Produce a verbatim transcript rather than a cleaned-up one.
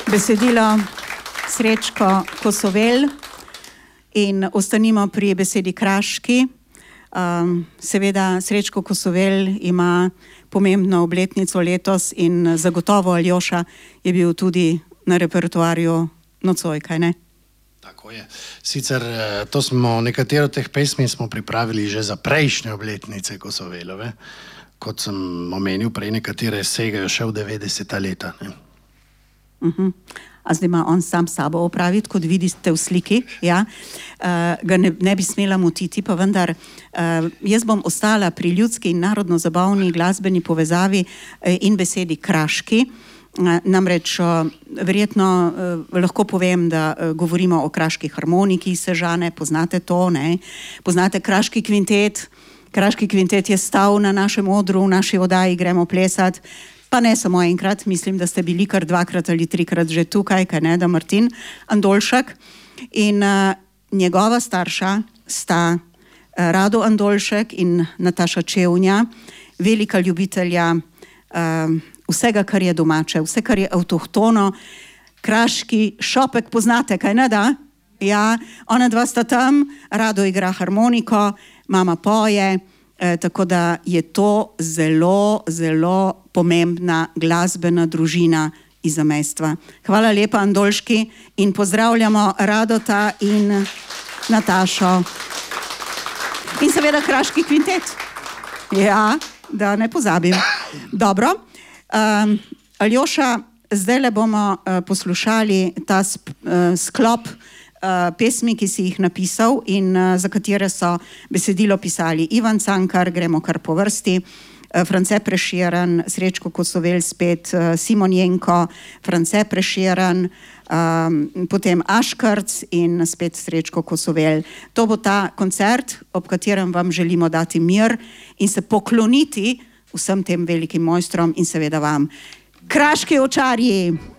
Besedilo Srečko Kosovel in ostanimo pri besedi kraški. Um, seveda Srečko Kosovel ima pomembno obletnico letos in zagotovo Aljoša je bil tudi na repertoarju nocoj, kaj ne? Tako je. Sicer to smo, nekatero teh pesmi smo pripravili že za prejšnje obletnice Kosovelove, kot sem omenil prej, nekatere segajo še v devetdeseta leta. Ne? Uh-huh. A zdaj ima on sam sabo opraviti, kot vidite v sliki, ja. Uh, ga ne, ne bi smela motiti, pa vendar uh, jaz bom ostala pri ljudski in narodno-zabavni glasbeni povezavi uh, in besedi kraški. Uh, namreč uh, verjetno uh, lahko povem, da uh, govorimo o kraški harmoniki Sežane, poznate to, ne? Poznate kraški kvintet. Kraški kvintet je stal na našem odru, v naši oddaji Gremo plesat. Pa ne samo enkrat, mislim, da ste bili kar dvakrat ali trikrat že tukaj, kaj ne, da Martin Andolšek. In uh, njegova starša sta uh, Rado Andolšek in Nataša Čevnja, velika ljubitelja uh, vsega, kar je domače, vse, kar je avtohtono. Kraški šopek poznate, kaj ne, da? Ja, ona dva sta tam, Rado igra harmoniko, mama poje, eh, tako da je to zelo, zelo pomembna glasbena družina iz zamestva. Hvala lepa Andolški in pozdravljamo Radota in Natašo. In seveda kraški kvintet. Ja, da ne pozabim. Dobro, um, Aljoša, zdaj le bomo uh, poslušali ta sp, uh, sklop uh, pesmi, ki si jih napisal in uh, za katere so besedilo pisali Ivan Cankar, gremo kar po vrsti, France Prešeren, Srečko Kosovel spet, Simon Jenko, France Prešeren, um, potem Aškarc in spet Srečko Kosovel. To bo ta koncert, ob katerem vam želimo dati mir in se pokloniti vsem tem velikim mojstrom in seveda vam. Kraški očarji!